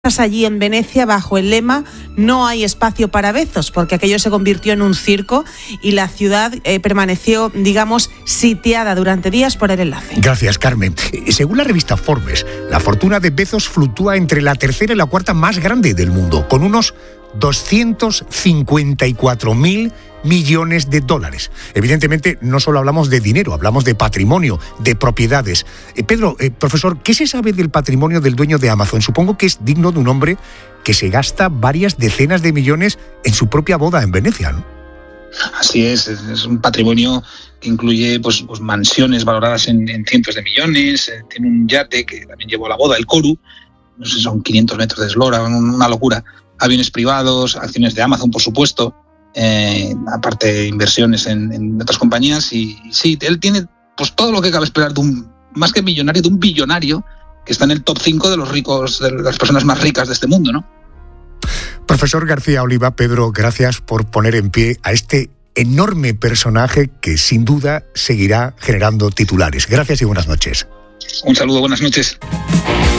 allí en Venecia bajo el lema "No hay espacio para Bezos", porque aquello se convirtió en un circo y la ciudad permaneció, digamos, sitiada durante días por el enlace. Gracias, Carmen. Según la revista Forbes, la fortuna de Bezos fluctúa entre la tercera y la cuarta más grande del mundo, con unos 254.000 millones de dólares. Evidentemente, no solo hablamos de dinero, hablamos de patrimonio, de propiedades. Pedro, profesor, ¿qué se sabe del patrimonio del dueño de Amazon? Supongo que es digno de un hombre que se gasta varias decenas de millones en su propia boda en Venecia, ¿no? Así es un patrimonio que incluye pues mansiones valoradas en cientos de millones, tiene un yate que también llevó a la boda, el Kourou, no sé si son 500 metros de eslora, una locura, aviones privados, acciones de Amazon, por supuesto, aparte inversiones en otras compañías, y sí, él tiene pues todo lo que cabe esperar de un, más que millonario, de un billonario que está en el top 5 de los ricos, de las personas más ricas de este mundo, ¿no? Profesor García Oliva, Pedro, gracias por poner en pie a este enorme personaje que sin duda seguirá generando titulares. Gracias y buenas noches. Un saludo, buenas noches.